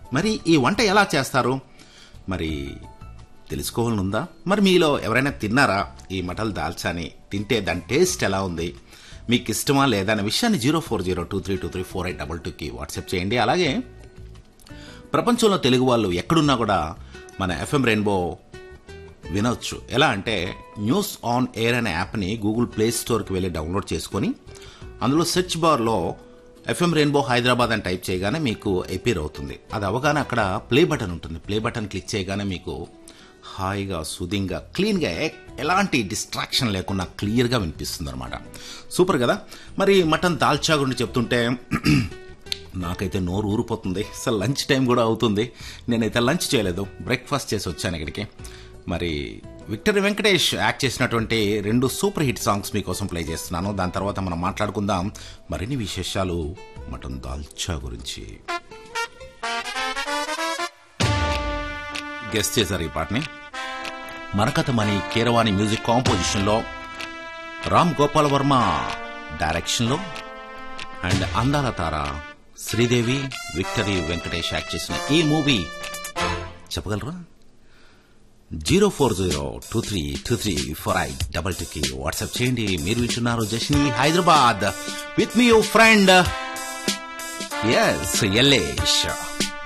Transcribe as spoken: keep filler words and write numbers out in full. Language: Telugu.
మరి ఈ వంట ఎలా చేస్తారు మరి తెలుసుకోవాలనుందా? మరి మీలో ఎవరైనా తిన్నారా ఈ మటన్ దాల్చాని? తింటే దాని టేస్ట్ ఎలా ఉంది, మీకు ఇష్టమా లేదా అనే విషయాన్ని zero four zero two three two three four eight double టూకి వాట్సాప్ చేయండి. అలాగే ప్రపంచంలో తెలుగు వాళ్ళు ఎక్కడున్నా కూడా మన ఎఫ్ఎం రెయిన్బో వినొచ్చు. ఎలా అంటే న్యూస్ ఆన్ ఎయిర్ అనే యాప్ని గూగుల్ ప్లే స్టోర్కి వెళ్ళి డౌన్లోడ్ చేసుకొని అందులో సెర్చ్ బార్లో ఎఫ్ఎం రెయిన్బో హైదరాబాద్ అని టైప్ చేయగానే మీకు అపీర్ అవుతుంది. అది అవగానే అక్కడ ప్లే బటన్ ఉంటుంది. ప్లే బటన్ క్లిక్ చేయగానే మీకు హాయిగా సుదింగా క్లీన్గా ఎలాంటి డిస్ట్రాక్షన్ లేకుండా క్లియర్గా వినిపిస్తుంది అనమాట. సూపర్ కదా. మరి మటన్ దాల్చా గురించి చెప్తుంటే నాకైతే నోరు ఊరిపోతుంది. అసలు లంచ్ టైం కూడా అవుతుంది. నేనైతే లంచ్ చేయలేదు, బ్రేక్ఫాస్ట్ చేసి వచ్చాను ఇక్కడికి. మరి విక్టరీ వెంకటేష్ యాక్ట్ చేసినటువంటి రెండు సూపర్ హిట్ సాంగ్స్ మీకోసం ప్లే చేస్తున్నాను. దాని తర్వాత మనం మాట్లాడుకుందాం మరిన్ని విశేషాలు మటన్ దాల్చా గురించి. గెస్ట్ చేశారు ఈ పాటని. మరకతమణి కీరవాణి మ్యూజిక్ కాంపోజిషన్లో, రామ్ గోపాల్ వర్మ డైరెక్షన్లో అండ్ అందాల తార శ్రీదేవి విక్టరీ వెంకటేష్ యాక్ట్ చేసిన ఈ మూవీ చెప్పగలరా? Zero four zero two three two three four ఐట్ double టూకి వాట్సాప్ చేయండి. మీరు వింటున్నారు జష్ని Hyderabad with me you friend yes Yellesh.